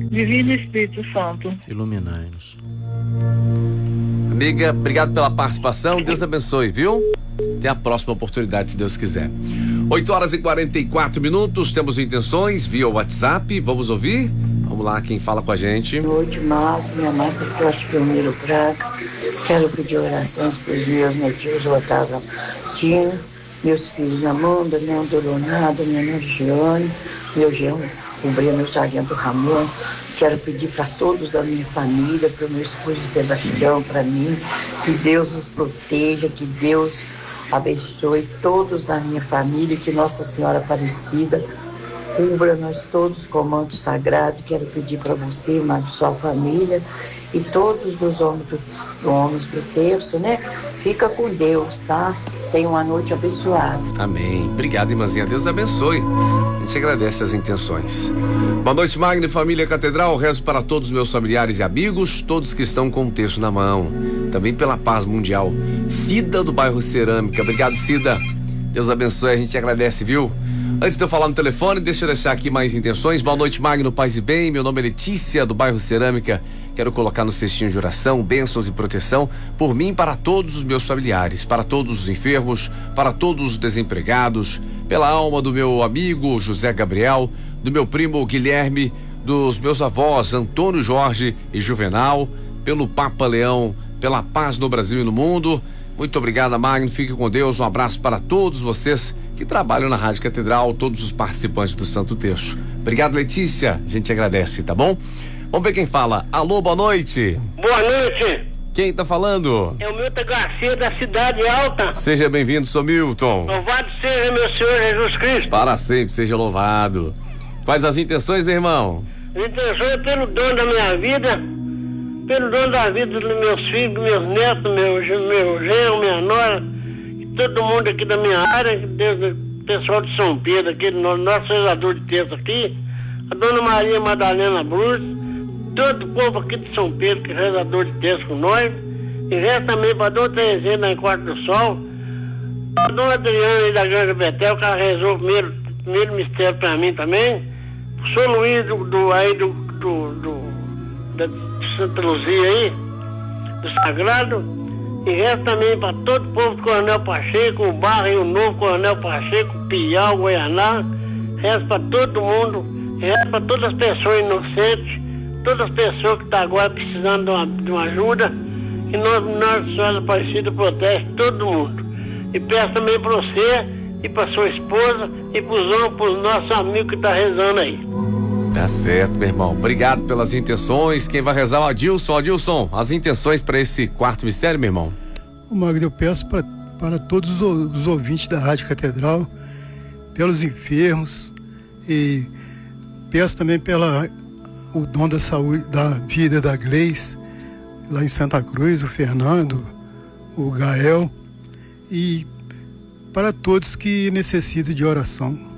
Divino Espírito Santo, iluminai-nos. Amiga, obrigado pela participação, Deus abençoe, viu? Até a próxima oportunidade, se Deus quiser. 8h44, temos intenções via WhatsApp, vamos ouvir? Vamos lá, quem fala com a gente? Boa noite, Marcos, minha massa Costa Primeiro Prato. Quero pedir orações para os meus netinhos, Otávio Tina, meus filhos Amanda, Leandro Leonardo, minha irmã Giane, meu genro, o Breno, meu sargento Ramon. Quero pedir para todos da minha família, para o meu esposo Sebastião, para mim, que Deus nos proteja, que Deus abençoe todos da minha família, que Nossa Senhora Aparecida cubra nós todos com o manto sagrado. Quero pedir para você, Marcos, sua família e todos dos homens pro terço, né? Fica com Deus, tá? Tenha uma noite abençoada. Amém. Obrigado, irmãzinha. Deus abençoe. A gente agradece as intenções. Boa noite, Magno e família Catedral. Rezo para todos os meus familiares e amigos, todos que estão com o texto na mão. Também pela paz mundial. Cida do bairro Cerâmica. Obrigado, Cida. Deus abençoe. A gente agradece, viu? Antes de eu falar no telefone, deixa eu deixar aqui mais intenções. Boa noite, Magno, paz e bem. Meu nome é Letícia, do bairro Cerâmica. Quero colocar no cestinho de oração, bênçãos e proteção por mim e para todos os meus familiares, para todos os enfermos, para todos os desempregados, pela alma do meu amigo José Gabriel, do meu primo Guilherme, dos meus avós Antônio Jorge e Juvenal, pelo Papa Leão, pela paz no Brasil e no mundo. Muito obrigado, Magno. Fique com Deus. Um abraço para todos vocês que trabalham na Rádio Catedral, todos os participantes do Santo Terço. Obrigado, Letícia. A gente agradece, tá bom? Vamos ver quem fala. Alô, boa noite. Boa noite. Quem tá falando? É o Milton Garcia, da Cidade Alta. Seja bem-vindo, sou Milton. Louvado seja meu Senhor Jesus Cristo. Para sempre, seja louvado. Quais as intenções, meu irmão? A intenção é pelo dono da minha vida, pelo dono da vida dos meus filhos, meus netos, meu genro, minha nora, e todo mundo aqui da minha área, o pessoal de São Pedro aqui, nosso rezador de texto aqui, a dona Maria Madalena Brus, todo o povo aqui de São Pedro, que é rezador de texto com nós, e resto também para a dona Terezinha da Enquadro do Sol, a dona Adriana aí da Granja Betel, que ela rezou o primeiro mistério para mim também, o senhor Luiz da Santa Luzia aí, do Sagrado, e resto também para todo o povo do Coronel Pacheco, o Barra e o Novo Coronel Pacheco, Piau, Goianá, resto para todo mundo, resto para todas as pessoas inocentes, todas as pessoas que estão agora precisando de uma ajuda, que Nossa Senhora Aparecida protege todo mundo. E peço também para você e para sua esposa e para os nossos amigos que estão rezando aí. Tá certo, meu irmão. Obrigado pelas intenções. Quem vai rezar é o Adilson. Adilson, as intenções para esse quarto mistério, meu irmão? Magno, eu peço para todos os ouvintes da Rádio Catedral, pelos enfermos, e peço também o dom da saúde, da vida da Gleice, lá em Santa Cruz, o Fernando, o Gael, e para todos que necessitam de oração.